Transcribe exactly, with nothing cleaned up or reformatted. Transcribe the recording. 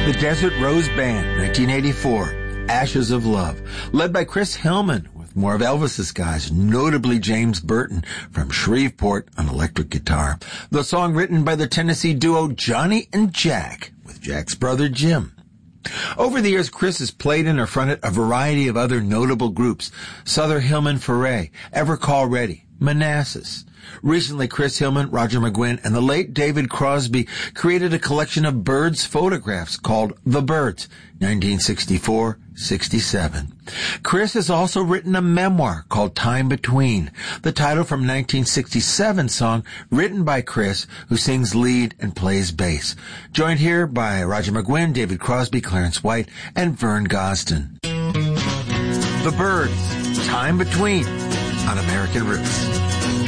The Desert Rose Band, nineteen eighty-four, Ashes of Love, led by Chris Hillman with more of Elvis's guys, notably James Burton from Shreveport on electric guitar. The song written by the Tennessee duo Johnny and Jack with Jack's brother Jim. Over the years, Chris has played in or fronted a variety of other notable groups: Souther Hillman Foray, Ever Call Ready, Manassas. Recently, Chris Hillman, Roger McGuinn, and the late David Crosby created a collection of Byrds photographs called The Byrds, nineteen sixty-four sixty-seven. Chris has also written a memoir called Time Between, the title from nineteen sixty-seven song written by Chris, who sings lead and plays bass. Joined here by Roger McGuinn, David Crosby, Clarence White, and Vern Gosdin. The Byrds, Time Between, on American Roots.